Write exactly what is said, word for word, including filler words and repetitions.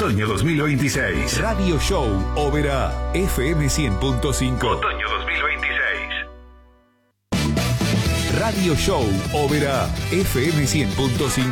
Otoño dos mil veintiséis. Radio Show Oberá, F M cien punto cinco. Otoño dos mil veintiséis. Radio Show Oberá, F M cien punto cinco.